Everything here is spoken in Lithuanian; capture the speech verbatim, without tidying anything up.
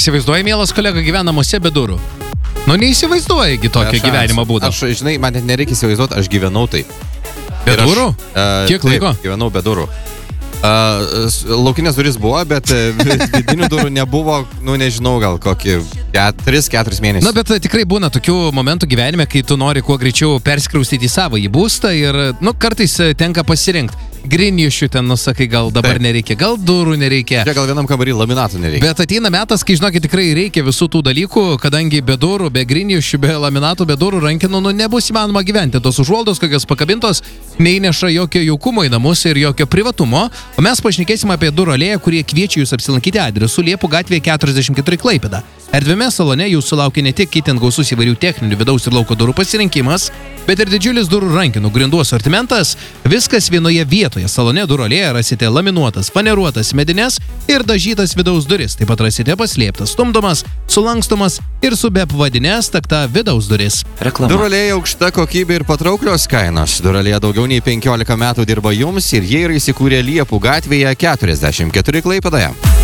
Įsivaizduoji, mielas kolega, gyvena namuose be durų. Nu, neįsivaizduoji tokio Aš- gyvenimo būdą. Aš, žinai, man net nereikia įsivaizduoti, aš gyvenau taip. Be Ir aš, durų? e, Kiek taip, laiko? Gyvenau be durų. Uh, laukinės durys buvo, bet e, vidinių durų nebuvo, nu nežinau, gal kokį tris keturis mėnesius. Na, bet tikrai būna tokių momentų gyvenime, kai tu nori kuo greičiau perskraustyti į savo į būstą ir, nu, kartais tenka pasirinkti. Griniušių ten, nusakai, gal dabar Taip. nereikia, gal durų nereikia. Čia gal vienam kambarį laminatų nereikia. Bet ateina metas, kai, žinokit, tikrai reikia visų tų dalykų, kadangi be durų, be griniušių, be laminatų, be durų rankinų, nu, nebus įmanoma gyventi. Tos užuoldos, kokios pakabintos, neįneša jokio jaukumo į namus ir jokio privatumo. O mes pašnekėsime apie durų alėją, kurie kviečia jūs apsilankyti adresu Liepų gatvėje keturiasdešimt keturi Klaipėda. Erdviame salone jūsų laukia ne tik itin gausus įvairių techninių vidaus ir lauko durų pasirinkimas, bet ir didžiulis durų rankinų grindų asortimentas. Viskas vienoje vietoje. Salone durų alėje rasite laminuotas, paneruotas medines ir dažytas vidaus duris. Taip pat rasite paslėptas, stumdomas, sulankstomas ir su be pavadinės takta vidaus duris. Reklama. Duralėje aukšta kokybė ir patrauklios kainos. Duralėje daugiau nei penkiolika metų dirba jums ir jie yra įsikūrę Liepų gatvėje keturiasdešimt keturi Klaipėdoje.